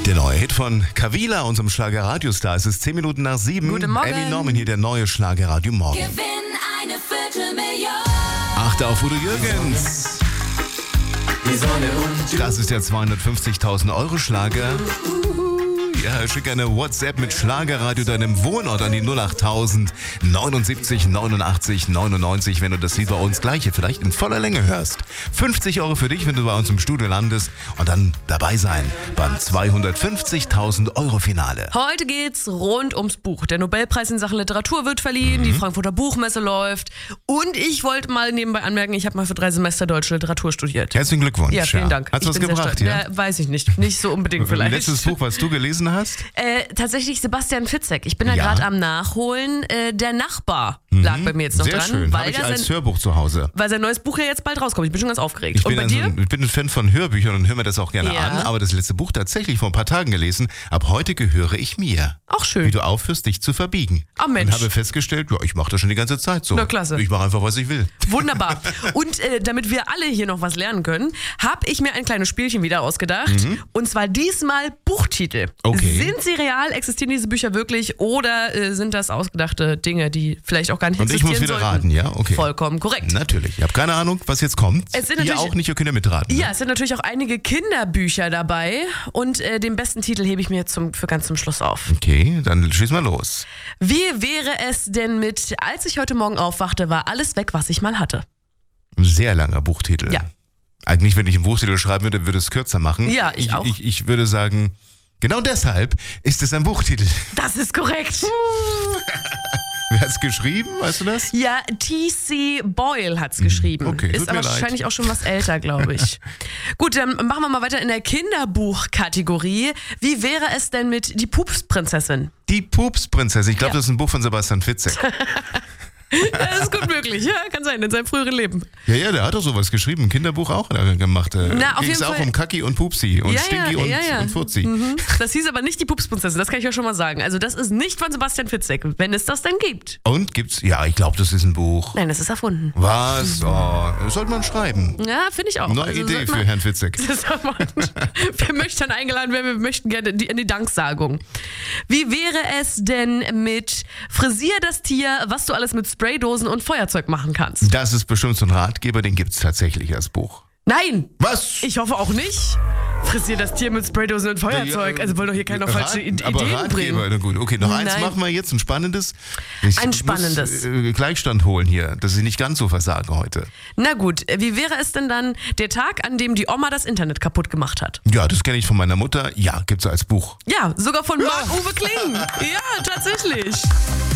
Der neue Hit von Kavila, unserem Schlager-Radiostar. Es ist 10 Minuten nach 7. Guten Morgen. Abby Norman hier, der neue Schlager-Radio Morgen. Gewinn eine Viertelmillion. Achte auf Udo Jürgens. Die Sonne und Das ist der 250.000 Euro Schlager. Ja, schick eine WhatsApp mit Schlagerradio deinem Wohnort an die 08000 79 89 99, wenn du das Lied bei uns gleich hier vielleicht in voller Länge hörst. 50 Euro für dich, wenn du bei uns im Studio landest und dann dabei sein beim 250.000 Euro Finale. Heute geht's rund ums Buch. Der Nobelpreis in Sachen Literatur wird verliehen, die Frankfurter Buchmesse läuft und ich wollte mal nebenbei anmerken, ich habe mal für 3 Semester deutsche Literatur studiert. Herzlichen Glückwunsch. Ja, vielen Dank. Hat's Ich was bin sehr gebracht, stolz. ja? Weiß ich nicht. Nicht so unbedingt vielleicht. Letztes Buch, was du gelesen hast? Tatsächlich Sebastian Fitzek. Ich bin da Ja. gerade am Nachholen. Der Nachbar lag bei mir jetzt noch Sehr dran. schön. Habe Weil, ich da als sein, Hörbuch zu Hause. weil sein neues Buch ja jetzt bald rauskommt. Ich bin schon ganz aufgeregt. Ich und bin, bei dir? ich bin ein Fan von Hörbüchern und höre mir das auch gerne Ja. an, aber das letzte Buch tatsächlich vor ein paar Tagen gelesen. Ab heute gehöre ich mir. Auch schön. Wie du aufhörst, dich zu verbiegen. Ah, Mensch. Und habe festgestellt, ja, ich mache das schon die ganze Zeit so. Na, klasse. Ich mache einfach, was ich will. Wunderbar. Und damit wir alle hier noch was lernen können, habe ich mir ein kleines Spielchen wieder ausgedacht. Und zwar diesmal Buchtitel. Okay. Sind sie real? Existieren diese Bücher wirklich? Oder sind das ausgedachte Dinge, die vielleicht auch gar nicht Und ich existieren muss wieder sollten? raten, ja? Okay. Vollkommen korrekt. Natürlich. Ich habe keine Ahnung, was jetzt kommt. Es sind Ihr natürlich- auch nicht, ihr könnt ja mitraten. Ja, es sind natürlich auch einige Kinderbücher dabei. Und den besten Titel hebe ich mir jetzt für ganz zum Schluss auf. Okay, dann schieß mal los. Wie wäre es denn mit, als ich heute Morgen aufwachte, war alles weg, was ich mal hatte? Ein sehr langer Buchtitel. Ja. Eigentlich, wenn ich einen Buchtitel schreiben würde, würde es kürzer machen. Ja, ich auch. Ich würde sagen, genau deshalb ist es ein Buchtitel. Das ist korrekt. Wer hat es geschrieben? Weißt du das? Ja, T.C. Boyle hat's geschrieben. Okay, tut ist mir aber leid. wahrscheinlich auch schon was älter, glaube ich. Gut, dann machen wir mal weiter in der Kinderbuchkategorie. Wie wäre es denn mit Die Pupsprinzessin? Die Pupsprinzessin. Ich glaube, Ja. das ist ein Buch von Sebastian Fitzek. Das ist gut möglich, ja, kann sein, in seinem früheren Leben. Ja, der hat doch sowas geschrieben. Ein Kinderbuch auch gemacht. Na, auf Ging's jeden auch Fall- um Kaki und Pupsi und Ja, Stinky ja. und Furzi. Mhm. Das hieß aber nicht Die Pupsprinzessin, das kann ich ja schon mal sagen. Also das ist nicht von Sebastian Fitzek, wenn es das denn gibt. Und gibt's? Ja, ich glaube, das ist ein Buch. Nein, das ist erfunden. Was? Oh, das sollte man schreiben. Ja, finde ich auch. Neue Also Idee sollte für man- Herrn Fitzek. Wir möchten dann eingeladen werden, wir möchten gerne in die Danksagung. Wie wäre es denn mit Frisier das Tier, was du alles mit Spraydosen und Feuerzeug machen kannst? Das ist bestimmt so ein Ratgeber, den gibt's tatsächlich als Buch. Nein! Was? Ich hoffe auch nicht. Frisier das Tier mit Spraydosen und Feuerzeug. Also wollen doch hier keine falschen Aber Ideen Ratgeber, bringen. na gut. Okay, noch eins Nein. machen wir jetzt, ein spannendes. Ein spannendes. Muss, Gleichstand holen hier, dass ich nicht ganz so versage heute. Na gut, wie wäre es denn dann der Tag, an dem die Oma das Internet kaputt gemacht hat? Ja, das kenne ich von meiner Mutter. Ja, gibt's als Buch. Ja, sogar von Marc-Uwe Kling. Ja, tatsächlich.